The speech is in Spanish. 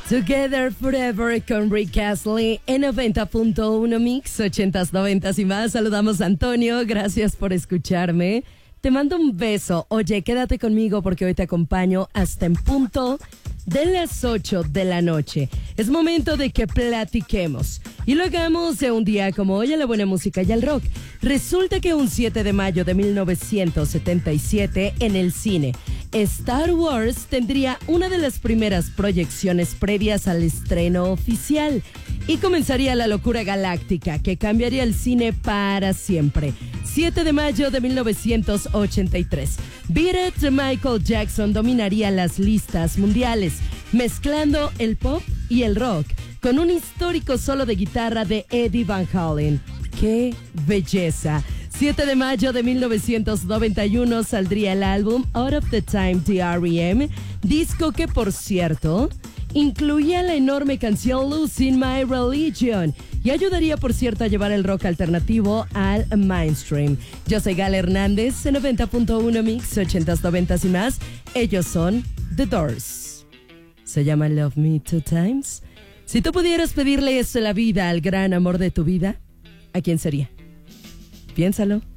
Together Forever con Rick Astley en 90.1 Mix, 80s, 90s y más. Saludamos a Antonio, gracias por escucharme. Te mando un beso. Oye, quédate conmigo porque hoy te acompaño hasta en punto de las 8 de la noche. Es momento de que platiquemos y lo hagamos de un día como hoy a la buena música y al rock. Resulta que un 7 de mayo de 1977 en el cine, Star Wars tendría una de las primeras proyecciones previas al estreno oficial y comenzaría la locura galáctica que cambiaría el cine para siempre. 7 de mayo de 1983. Beat It de Michael Jackson dominaría las listas mundiales, mezclando el pop y el rock con un histórico solo de guitarra de Eddie Van Halen. ¡Qué belleza! 7 de mayo de 1991 saldría el álbum Out of the Time de R.E.M., disco que, por cierto, incluía la enorme canción Losing My Religion y ayudaría, por cierto, a llevar el rock alternativo al mainstream. Yo soy Gala Hernández, en 90.1 Mix, 80s, 90s y más. Ellos son The Doors. Se llama Love Me Two Times. Si tú pudieras pedirle eso a la vida al gran amor de tu vida, ¿a quién sería? Piénsalo.